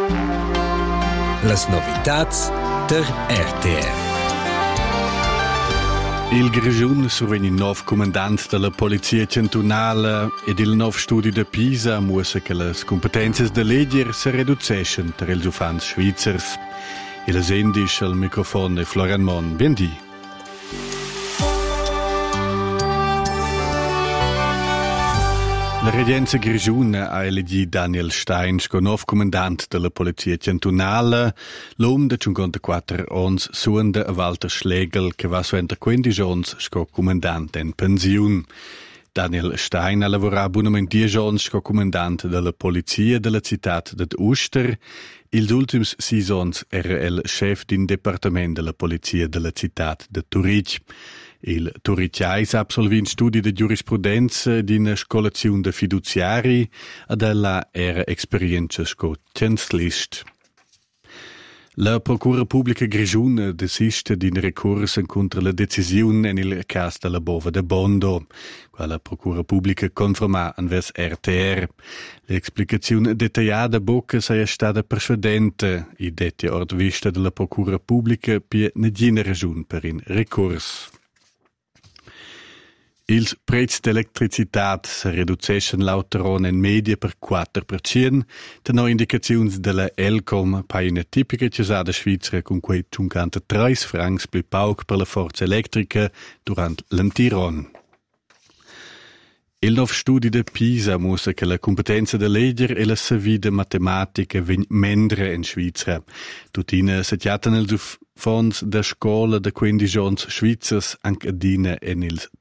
Las novitats der RTR. Il Grischun survegni nov comandant della Polizia Cantonala ed il nov studi de Pisa muossa che le competenze de leger si riducescen per els ufans svizzers. E la sendis al microfono Florian Mon. Biendi. La regenza Grischuna ha elegit Daniel Steins come nuovo comandante della Polizia Cantonala. L'uomo di 54 anni suonda a Walter Schlegel, che va suenter 15 anni come comandante in pensione. Daniel Stein ha lavorato buonamente 10 anni come comandante della Polizia della città di Uster. Ils ultims 6 anni era il chef di un dipartimento della Polizia della città di Zurich. Il Turiciais ha absolvito studi di giurisprudenza di una scolazione di fiduciari ed ella era esperienza con Canslist. La Procura Pubblica Grischuna desiste di un ricorso contro la decisione nel caso della bova de Bondo. La Procura Pubblica conferma anvers RTR. L'esplicazione dettagliata bocca sia stata precedente. I detti ord vista della Procura Pubblica per nessuna ragione per un ricorso. Il prezzo dell'elettricità si riduce lauteron in media per 4%. Le nuove indicazioni della Elcom per una tipica chiesada svizzera con quei 53 francs più poco per la forza elettrica durante l'antiron. Il nuovo studio di Pisa mostra che la competenza del leger e la savida matematica vengono mendere in Svizzera. Tutina si chiatano nel fonds da scuola da 15 anni svizzers anche adina e nel